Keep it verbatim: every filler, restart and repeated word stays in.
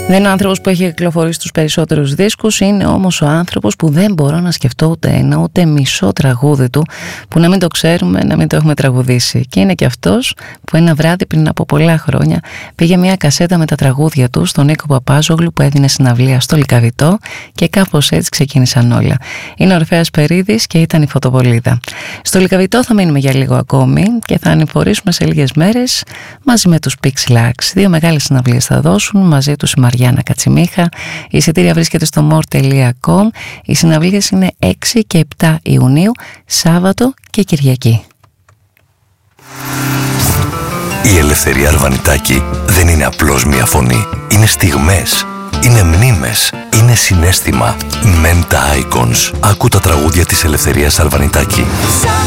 Δεν είναι ο άνθρωπος που έχει κυκλοφορήσει τους περισσότερους δίσκους, είναι όμως ο άνθρωπος που δεν μπορώ να σκεφτώ ούτε ένα ούτε μισό τραγούδι του που να μην το ξέρουμε, να μην το έχουμε τραγουδήσει. Και είναι και αυτός που ένα βράδυ πριν από πολλά χρόνια πήγε μια κασέτα με τα τραγούδια του στον Νίκο Παπάζογλου που έδινε συναυλία στο Λυκαβητό και κάπως έτσι ξεκίνησαν όλα. Είναι ο Ορφέας Περίδης και ήταν η Φωτοβολίδα. Στο Λυκαβητό θα μείνουμε για λίγο ακόμη και θα ανηφορήσουμε σε λίγες μέρες μαζί με τους Pixelax. Δύο μεγάλες συναυλίες θα δώσουν, μαζί τους η Μαριάννα Κατσιμίχα. Η εισιτήρια βρίσκεται στο more τελεία com. Οι συναυλίες είναι έξι και επτά Ιουνίου, Σάββατο και Κυριακή. Η Ελευθερία Αρβανιτάκη δεν είναι απλώς μία φωνή. Είναι στιγμές, είναι μνήμες, είναι συναίσθημα. Menta Icons. Άκου τα τραγούδια της Ελευθερίας Αρβανιτάκη.